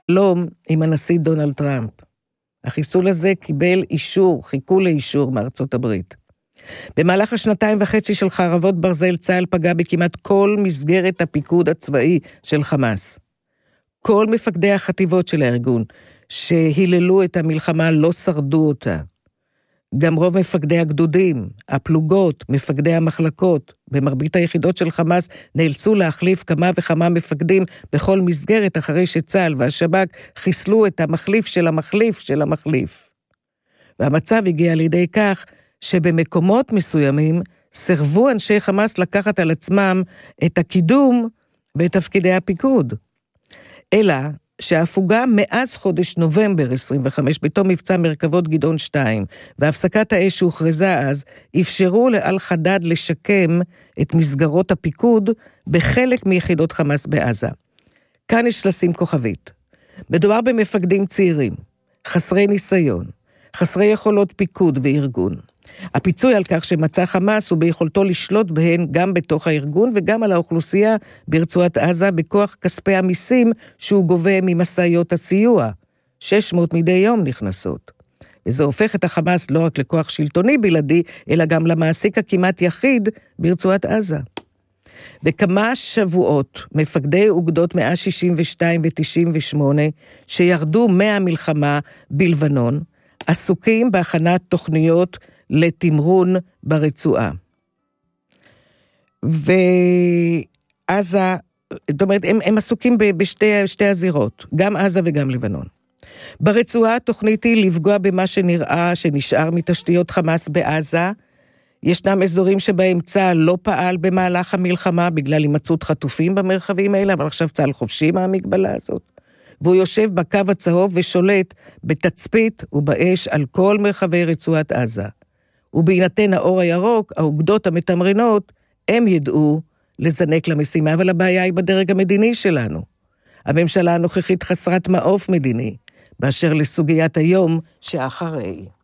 שלום עם הנשיא דונלד טראמפ. החיסול הזה קיבל אישור, חיכו לאישור מארצות הברית. במהלך 2.5 של חרבות ברזל, צה"ל פגע בכמעט כל מסגרת הפיקוד הצבאי של חמאס. כל מפקדי החטיבות של הארגון שהיללו את המלחמה לא שרדו אותה. גם רוב מפקדי הגדודים, הפלוגות, מפקדי המחלקות, במרבית היחידות של חמאס נאלצו להחליף כמה וכמה מפקדים בכל מסגרת אחרי שצה"ל והשב"כ חיסלו את המחליף של המחליף של המחליף. והמצב הגיע לידי כך שבמקומות מסוימים סרבו אנשי חמאס לקחת על עצמם את הקידום ואת תפקידי הפיקוד. אלא שההפוגה מאז חודש נובמבר 25 בתום מבצע מרכבות גדעון 2 והפסקת האש שהוכרזה אז אפשרו לאל חדד לשקם את מסגרות הפיקוד בחלק מיחידות חמאס בעזה. כאן יש לשים כוכבית. מדובר במפקדים צעירים, חסרי ניסיון, חסרי יכולות פיקוד וארגון. הפיצוי על כך שמצא חמאס הוא ביכולתו לשלוט בהן גם בתוך הארגון וגם על האוכלוסייה ברצועת עזה בכוח כספי המיסים שהוא גובה ממסעיות הסיוע. 600 מדי יום נכנסות. וזה הופך את החמאס לא רק לכוח שלטוני בלעדי, אלא גם למעסיק הכמעט יחיד ברצועת עזה. וכמה שבועות מפקדי אוגדות 162 ו-98 שירדו מהמלחמה בלבנון, עסוקים בהכנת תוכניות לתמרון ברצועה. ועזה, זאת אומרת, הם עסוקים בשתי הזירות, גם עזה וגם לבנון. ברצועה התוכנית היא לפגוע במה שנראה שנשאר מתשתיות חמאס בעזה. ישנם אזורים שבהם צה"ל לא פעל במהלך המלחמה בגלל הימצאות חטופים במרחבים האלה, אבל עכשיו צה"ל חופשי מהמגבלה הזאת. והוא יושב בקו הצהוב ושולט בתצפית ובאש על כל מרחבי רצועת עזה. ובהינתן האור הירוק, האוגדות המתמרנות, הם ידעו לזנק למשימה, אבל הבעיה היא בדרג המדיני שלנו. הממשלה הנוכחית חסרת מעוף מדיני, באשר לסוגיית היום שאחרי.